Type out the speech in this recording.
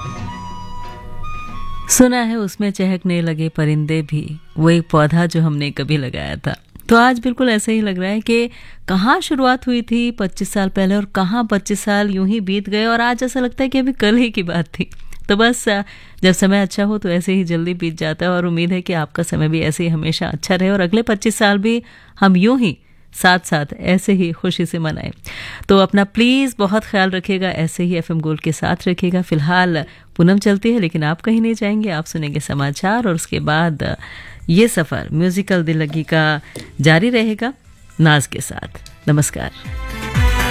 सुना है उसमें चहकने लगे परिंदे भी, वो एक पौधा जो हमने कभी लगाया था। तो आज बिल्कुल ऐसे ही लग रहा है कि कहाँ शुरुआत हुई थी 25 साल पहले और कहाँ 25 साल यूं ही बीत गए और आज ऐसा लगता है कि अभी कल ही की बात थी। तो बस जब समय अच्छा हो तो ऐसे ही जल्दी बीत जाता है और उम्मीद है कि आपका समय भी ऐसे ही हमेशा अच्छा रहे और अगले 25 साल भी हम यूं ही साथ साथ ऐसे ही खुशी से मनाएं। तो अपना प्लीज़ बहुत ख्याल रखिएगा, ऐसे ही एफएम गोल्ड के साथ रखिएगा। फिलहाल पूनम चलती है लेकिन आप कहीं नहीं जाएंगे, आप सुनेंगे समाचार और उसके बाद ये सफ़र म्यूजिकल दिल लगी का जारी रहेगा नाज के साथ। नमस्कार।